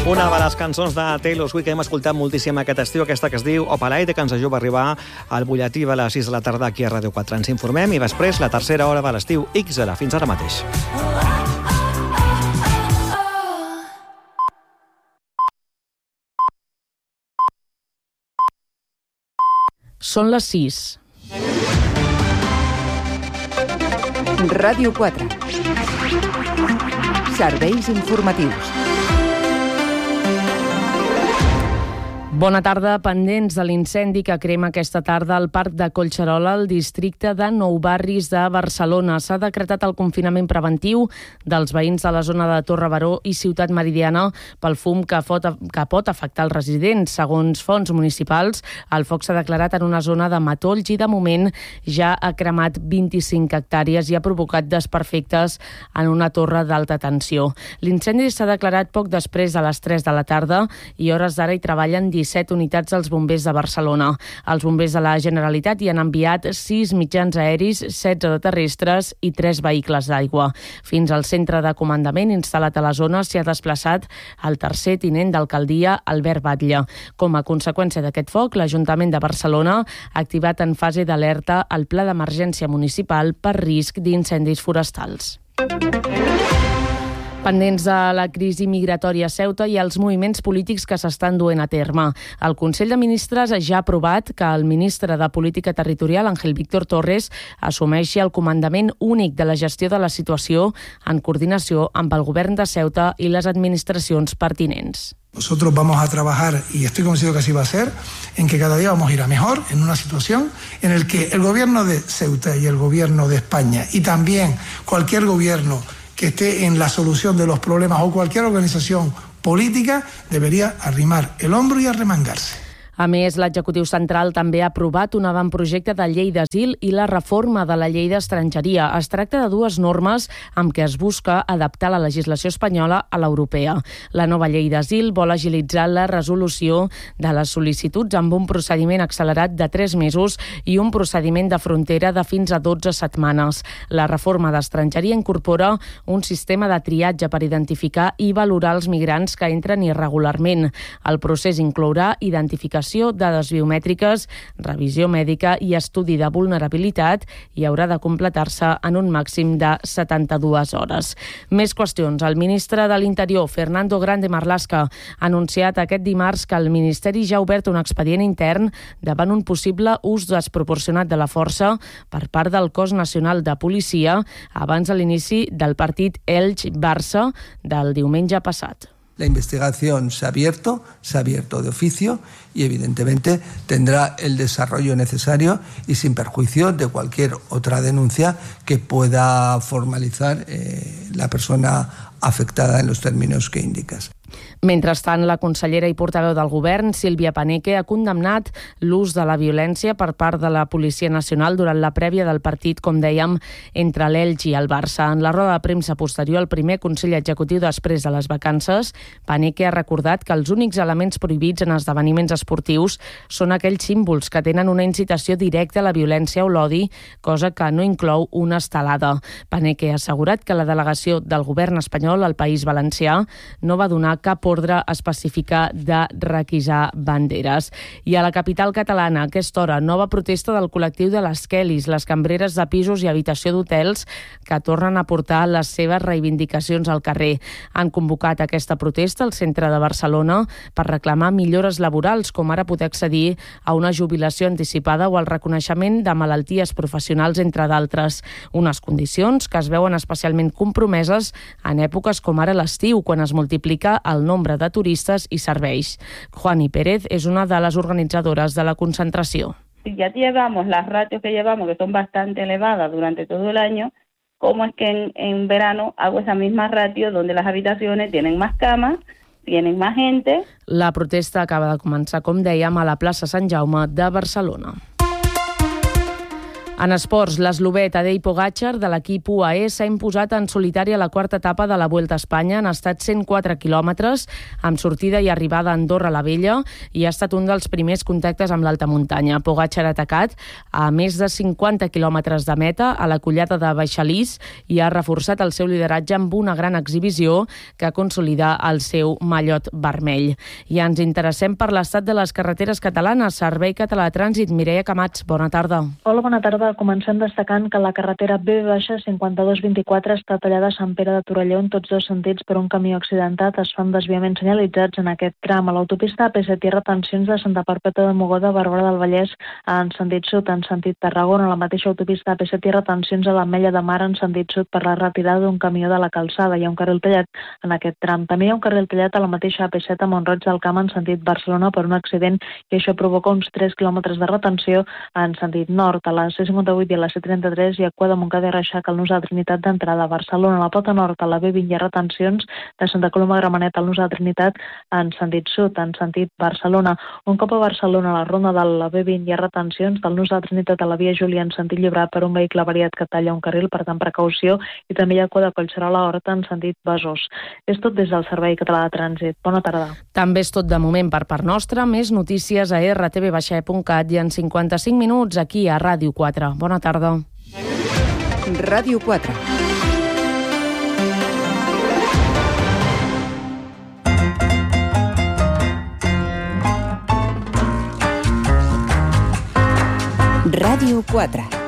Una de les cançons de Taylor Swift que hem escoltat moltíssim aquest estiu, aquesta que es diu Opalaide, que ens ajuda a arribar al butlletí de les 6 de la tarda aquí a Ràdio 4. Ens informem i després la tercera hora de l'estiu XL. Fins ara mateix. Són les 6. Ràdio 4. Serveis informatius. Bona tarda. Pendents de l'incendi que crema aquesta tarda al Parc de Collserola, al districte de Nou Barris de Barcelona. S'ha decretat el confinament preventiu dels veïns de la zona de Torre Baró i Ciutat Meridiana pel fum que pot afectar els residents. Segons fonts municipals, el foc s'ha declarat en una zona de matolls i de moment ja ha cremat 25 hectàrees i ha provocat desperfectes en una torre d'alta tensió. L'incendi s'ha declarat poc després de les 3 de la tarda i hores d'ara hi treballen 17 unitats dels bombers de Barcelona. Els bombers de la Generalitat hi han enviat 6 mitjans aeris, 16 de terrestres i 3 vehicles d'aigua. Fins al centre de comandament instal·lat a la zona s'hi ha desplaçat el tercer tinent d'alcaldia, Albert Batlle. Com a conseqüència d'aquest foc, l'Ajuntament de Barcelona ha activat en fase d'alerta el pla d'emergència municipal per risc d'incendis forestals. Pendents de la crisi migratòria a Ceuta i els moviments polítics que s'estan duent a terme. El Consell de Ministres ja ha aprovat que el ministre de Política Territorial, Ángel Víctor Torres, assumeixi el comandament únic de la gestió de la situació en coordinació amb el govern de Ceuta i les administracions pertinents. Nosotros vamos a trabajar, y estoy convencido que así va a ser, en que cada día vamos a ir a mejor, en una situación en la que el gobierno de Ceuta y el gobierno de España, y también cualquier gobierno que esté en la solución de los problemas o cualquier organización política, debería arrimar el hombro y arremangarse. A més, l'Executiu Central també ha aprovat un avantprojecte de llei d'asil i la reforma de la llei d'estrangeria. Es tracta de dues normes amb què es busca adaptar la legislació espanyola a l'europea. La nova llei d'asil vol agilitzar la resolució de les sol·licituds amb un procediment accelerat de 3 mesos i un procediment de frontera de fins a 12 setmanes. La reforma d'estrangeria incorpora un sistema de triatge per identificar i valorar els migrants que entren irregularment. El procés inclourà identificació, dades biomètriques, revisió mèdica i estudi de vulnerabilitat i haurà de completar-se en un màxim de 72 hores. Més qüestions. El ministre de l'Interior, Fernando Grande Marlaska, ha anunciat aquest dimarts que el Ministeri ja ha obert un expedient intern davant un possible ús desproporcionat de la força per part del Cos Nacional de Policia abans de l'inici del partit Elx-Barça del diumenge passat. La investigación se ha abierto de oficio y evidentemente tendrá el desarrollo necesario y sin perjuicio de cualquier otra denuncia que pueda formalizar la persona afectada en los términos que indicas. Mentrestant, la consellera i portaveu del govern, Sílvia Paneque, ha condemnat l'ús de la violència per part de la Policia Nacional durant la prèvia del partit, com dèiem, entre l'Elx i el Barça. En la roda de premsa posterior al primer Consell Executiu després de les vacances, Paneque ha recordat que els únics elements prohibits en esdeveniments esportius són aquells símbols que tenen una incitació directa a la violència o l'odi, cosa que no inclou una estelada. Paneque ha assegurat que la delegació del govern espanyol al País Valencià no va donar cap ordre específica de requisar banderes. I a la capital catalana, a aquesta hora, nova protesta del col·lectiu de les Kellys, les cambreres de pisos i habitació d'hotels que tornen a portar les seves reivindicacions al carrer. Han convocat aquesta protesta al centre de Barcelona per reclamar millores laborals, com ara poder accedir a una jubilació anticipada o al reconeixement de malalties professionals, entre d'altres. Unes condicions que es veuen especialment compromeses en èpoques com ara l'estiu, quan es multiplica el nombre de turistes i serveis. Juani Pérez és una de les organitzadores de la concentració. Si ya llevamos las ratios que llevamos, que son bastante elevadas durante todo el año, ¿cómo es que en verano hago esa misma ratio donde las habitaciones tienen más camas, tienen más gente? La protesta acaba de començar, com dèiem, a la plaça Sant Jaume de Barcelona. En esports, l'eslovè Tadej Pogačar de l'equip UAE s'ha imposat en solitari a la quarta etapa de la Vuelta a Espanya. Han estat 104 quilòmetres, amb sortida i arribada a Andorra la Vella, i ha estat un dels primers contactes amb l'alta muntanya. Pogačar ha atacat a més de 50 quilòmetres de meta a la collada de Baixalís i ha reforçat el seu lideratge amb una gran exhibició que consolida el seu mallot vermell. I ens interessem per l'estat de les carreteres catalanes. Servei Català de Trànsit, Mireia Camats, bona tarda. Hola, bona tarda. Comencem destacant que la carretera B-5224 està tallada a Sant Pere de Torelló en tots dos sentits per un camió accidentat. Es fan desviaments senyalitzats en aquest tram. A l'autopista AP7 hi ha retencions de Santa Perpètua de Mogoda a Barberà del Vallès en sentit sud, en sentit Tarragona. A la mateixa autopista AP7 hi ha retencions a l'Ametlla de Mar en sentit sud per la retirada d'un camió de la calçada. Hi ha un carril tallat en aquest tram. També hi ha un carril tallat a la mateixa AP7 a Mont-roig del Camp en sentit Barcelona per un accident i això provoca uns 3 quilòmetres de retenció en sentit nord. A la C58 i a la C33 hi ha cua de Montcada i Reixac al nus de la Trinitat d'entrada a Barcelona. A la pota nord, a la B20 hi ha retencions de Santa Coloma de Gramenet al nus de la Trinitat en sentit sud, en sentit Barcelona. Un cop a Barcelona, a la ronda de la B20 hi ha retencions del nus de la Trinitat a la via Júlia en sentit Llobregat per un vehicle variat que talla un carril, per tant precaució, i també hi ha cua de Collserola a Horta en sentit Besòs. És tot des del Servei Català de Trànsit. Bona tarda. També és tot de moment per part nostra. Més notícies a rtv.cat i en 55 minuts aquí a Ràdio 4. Bona tarda. Ràdio 4. Ràdio 4.